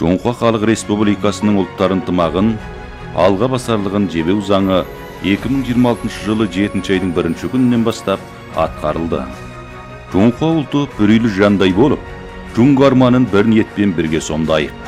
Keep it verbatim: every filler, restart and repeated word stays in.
Жоңқа Халық Республикасының ұлттар ынтымағын алға басарлығын жебеу заңы эки миң жыйырма алтынчы жылы жетинчи айдың биринчи күнүнөн баштап аткарылды. Жоңқа ұлты пүрүйлүү жандай болып, жуң арманын бір ниетпен бірге сомдайық.